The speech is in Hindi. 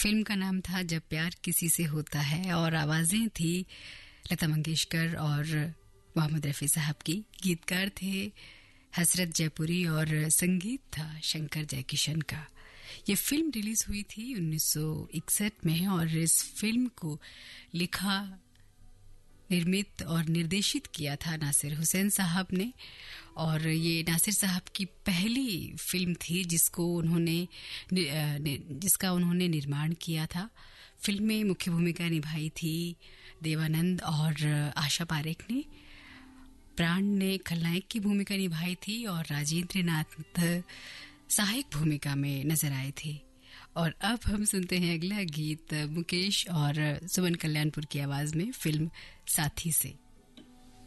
फिल्म का नाम था जब प्यार किसी से होता है और आवाजें थी लता मंगेशकर और मोहम्मद रफ़ी साहब की। गीतकार थे हसरत जयपुरी और संगीत था शंकर जयकिशन का। ये फिल्म रिलीज हुई थी 1961 में और इस फिल्म को लिखा, निर्मित और निर्देशित किया था नासिर हुसैन साहब ने। और ये नासिर साहब की पहली फिल्म थी जिसका उन्होंने निर्माण किया था। फिल्म में मुख्य भूमिका निभाई थी देवानंद और आशा पारेख ने। प्राण ने खलनायक की भूमिका निभाई थी और राजेंद्र नाथ सहायक भूमिका में नजर आए थे। और अब हम सुनते हैं अगला गीत मुकेश और सुमन कल्याणपुर की आवाज में फिल्म साथी से।